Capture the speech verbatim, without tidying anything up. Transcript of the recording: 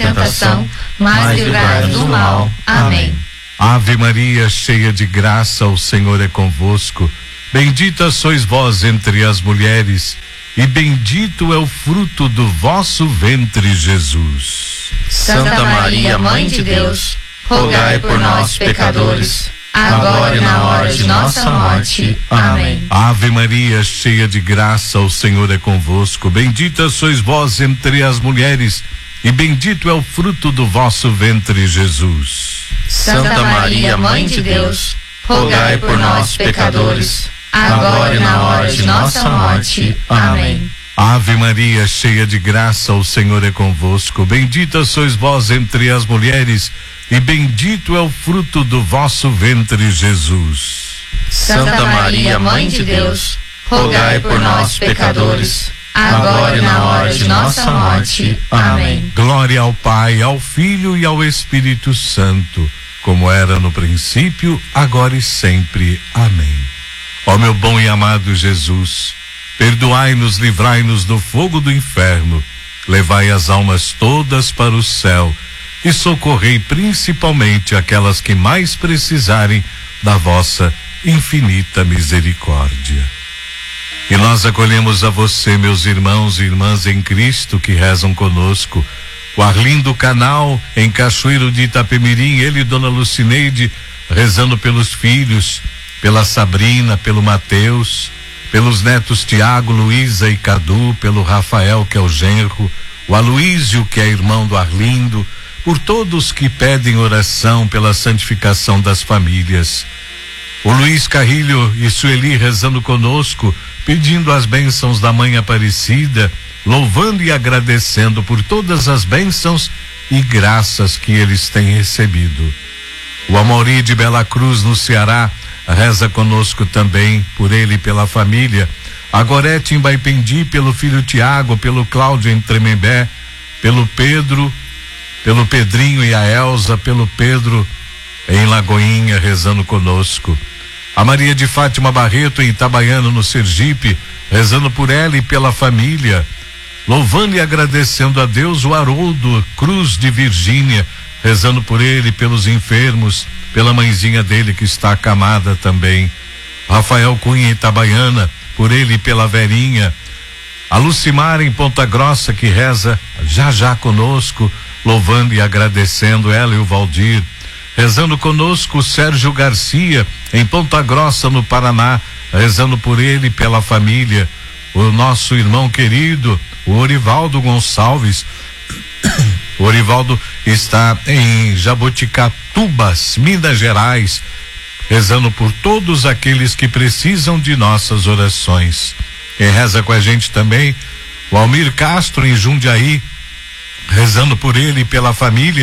tentação, mas livrai-nos do mal. Amém. Ave Maria, cheia de graça, o Senhor é convosco. Bendita sois vós entre as mulheres, e bendito é o fruto do vosso ventre, Jesus. Santa Maria, Mãe de Deus, rogai por nós, pecadores, agora e na hora de nossa morte. Amém. Ave Maria, cheia de graça, o Senhor é convosco. Bendita sois vós entre as mulheres, e bendito é o fruto do vosso ventre, Jesus. Santa Maria, Mãe de Deus, rogai por nós, pecadores, agora e na hora de nossa morte. Amém. Ave Maria, cheia de graça, o Senhor é convosco. Bendita sois vós entre as mulheres, e bendito é o fruto do vosso ventre, Jesus. Santa Maria, Mãe de Deus, rogai por nós, pecadores, agora e na hora de nossa morte. Amém. Glória ao Pai, ao Filho e ao Espírito Santo, como era no princípio, agora e sempre. Amém. Ó meu bom e amado Jesus, perdoai-nos, livrai-nos do fogo do inferno, levai as almas todas para o céu e socorrei principalmente aquelas que mais precisarem da vossa infinita misericórdia. E nós acolhemos a você, meus irmãos e irmãs em Cristo que rezam conosco, o Arlindo Canal em Cachoeiro de Itapemirim, ele e Dona Lucineide rezando pelos filhos, pela Sabrina, pelo Mateus, pelos netos Tiago, Luísa e Cadu, pelo Rafael, que é o genro, o Aloísio, que é irmão do Arlindo, por todos que pedem oração pela santificação das famílias. O Luiz Carrilho e Sueli rezando conosco, pedindo as bênçãos da Mãe Aparecida, louvando e agradecendo por todas as bênçãos e graças que eles têm recebido. O Amaury de Bela Cruz, no Ceará, reza conosco também, por ele e pela família. A Gorete em Baipendi, pelo filho Tiago, pelo Cláudio em Tremembé, pelo Pedro, pelo Pedrinho e a Elza, pelo Pedro em Lagoinha, rezando conosco. A Maria de Fátima Barreto em Itabaiana, no Sergipe, rezando por ela e pela família, louvando e agradecendo a Deus. O Haroldo Cruz de Virgínia, rezando por ele e pelos enfermos, pela mãezinha dele que está acamada também. Rafael Cunha em Itabaiana, por ele e pela Verinha. A Lucimar em Ponta Grossa, que reza já já conosco, louvando e agradecendo ela e o Valdir. Rezando conosco o Sérgio Garcia em Ponta Grossa, no Paraná, rezando por ele e pela família. O nosso irmão querido, o Orivaldo Gonçalves. O Orivaldo está em Jaboticatubas, Minas Gerais, rezando por todos aqueles que precisam de nossas orações. E reza com a gente também o Almir Castro em Jundiaí, rezando por ele e pela família.